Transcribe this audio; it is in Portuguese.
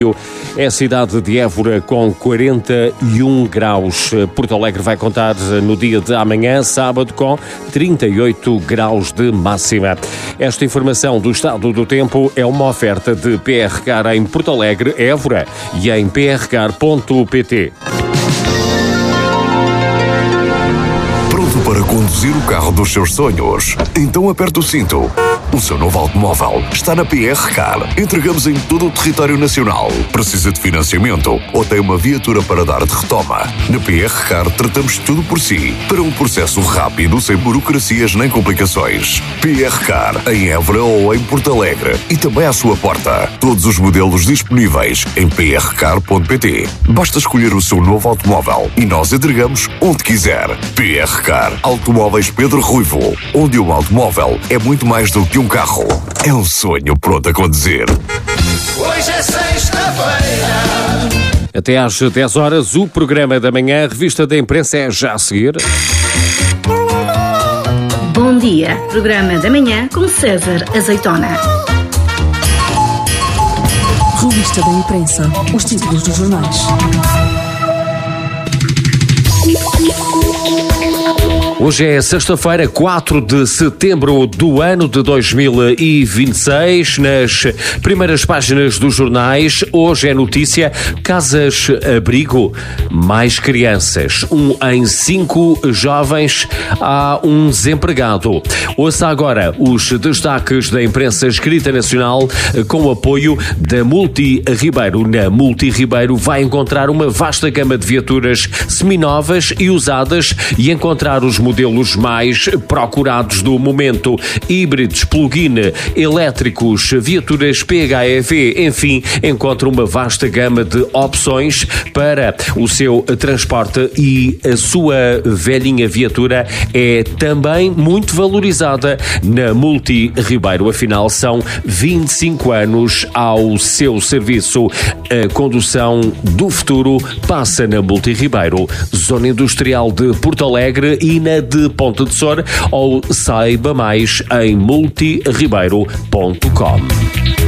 É a cidade de Évora com 41 graus. Porto Alegre vai contar no dia de amanhã, sábado, com 38 graus de máxima. Esta informação do estado do tempo é uma oferta de PR Car em Porto Alegre, Évora e em prcar.pt. Pronto para conduzir o carro dos seus sonhos? Então aperte o cinto. O seu novo automóvel está na PR Car. Entregamos em todo o território nacional. Precisa de financiamento ou tem uma viatura para dar de retoma? Na PR Car tratamos tudo por si, para um processo rápido, sem burocracias nem complicações. PR Car, em Évora ou em Porto Alegre. E também à sua porta. Todos os modelos disponíveis em prcar.pt. Basta escolher o seu novo automóvel e nós entregamos onde quiser. PR Car, Automóveis Pedro Ruivo. Onde um automóvel é muito mais do que um carro. É um sonho pronto a conduzir. Hoje é sexta-feira. Até às 10 horas, o programa da manhã, a revista da imprensa é já a seguir. Bom dia, programa da manhã com César Azeitona. Revista da imprensa, os títulos dos jornais. Hoje é sexta-feira, 4 de setembro do ano de 2026. Nas primeiras páginas dos jornais, hoje é notícia: casas abrigo, mais crianças. 1 em 5 jovens, há um desempregado. Ouça agora os destaques da imprensa escrita nacional com o apoio da Multi Ribeiro. Na Multi Ribeiro vai encontrar uma vasta gama de viaturas seminovas e usadas e encontrar os modelos mais procurados do momento: híbridos, plug-in, elétricos, viaturas PHEV, enfim, encontra uma vasta gama de opções para o seu transporte e a sua velhinha viatura é também muito valorizada na Multi Ribeiro. Afinal, são 25 anos ao seu serviço. A condução do futuro passa na Multi Ribeiro, Zona Industrial de Porto Alegre e na de Ponte de Sor, ou saiba mais em multiribeiro.com.